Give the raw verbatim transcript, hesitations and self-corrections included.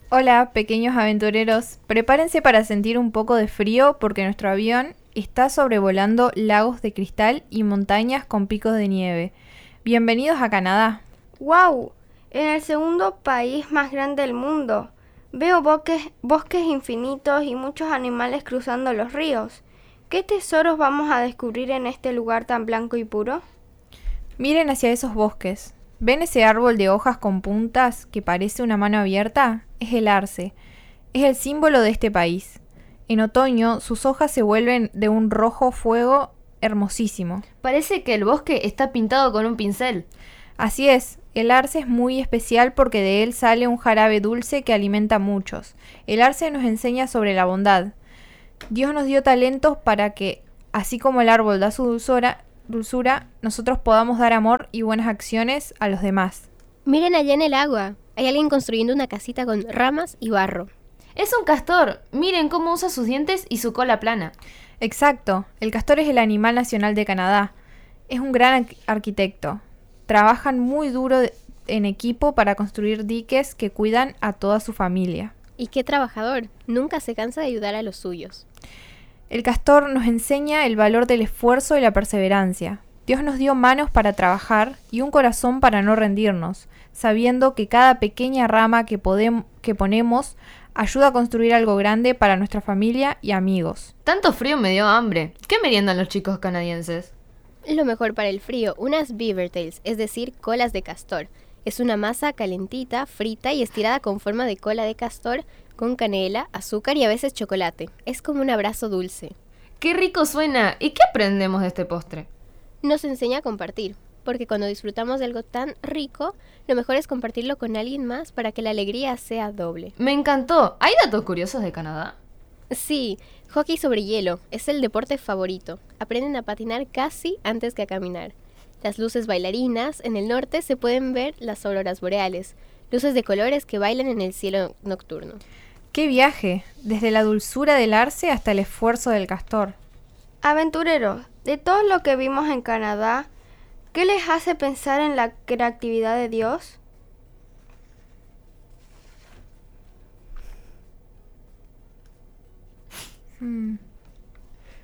Hola, pequeños aventureros. Prepárense para sentir un poco de frío porque nuestro avión está sobrevolando lagos de cristal y montañas con picos de nieve. Bienvenidos a Canadá. ¡Wow! En el segundo país más grande del mundo. Veo bosques, bosques infinitos y muchos animales cruzando los ríos. ¿Qué tesoros vamos a descubrir en este lugar tan blanco y puro? Miren hacia esos bosques. ¿Ven ese árbol de hojas con puntas que parece una mano abierta? Es el arce. Es el símbolo de este país. En otoño, sus hojas se vuelven de un rojo fuego hermosísimo. Parece que el bosque está pintado con un pincel. Así es, el arce es muy especial porque de él sale un jarabe dulce que alimenta a muchos. El arce nos enseña sobre la bondad. Dios nos dio talentos para que, así como el árbol da su dulzura, dulzura, nosotros podamos dar amor y buenas acciones a los demás. Miren allá en el agua. Hay alguien construyendo una casita con ramas y barro. Es un castor. Miren cómo usa sus dientes y su cola plana. Exacto, el castor es el animal nacional de Canadá. Es un gran arquitecto. Trabajan muy duro en equipo para construir diques que cuidan a toda su familia. Y qué trabajador. Nunca se cansa de ayudar a los suyos. El castor nos enseña el valor del esfuerzo y la perseverancia. Dios nos dio manos para trabajar y un corazón para no rendirnos, sabiendo que cada pequeña rama que, podem- que ponemos ayuda a construir algo grande para nuestra familia y amigos. Tanto frío me dio hambre. ¿Qué meriendan los chicos canadienses? Lo mejor para el frío, unas beaver tails, es decir, colas de castor. Es una masa calentita, frita y estirada con forma de cola de castor, con canela, azúcar y a veces chocolate. Es como un abrazo dulce. ¡Qué rico suena! ¿Y qué aprendemos de este postre? Nos enseña a compartir, porque cuando disfrutamos de algo tan rico, lo mejor es compartirlo con alguien más para que la alegría sea doble. Me encantó. ¿Hay datos curiosos de Canadá? Sí, hockey sobre hielo es el deporte favorito. Aprenden a patinar casi antes que a caminar. Las luces bailarinas, en el norte se pueden ver las auroras boreales, luces de colores que bailan en el cielo nocturno. ¡Qué viaje! Desde la dulzura del arce hasta el esfuerzo del castor. Aventureros, de todo lo que vimos en Canadá, ¿qué les hace pensar en la creatividad de Dios? Hmm.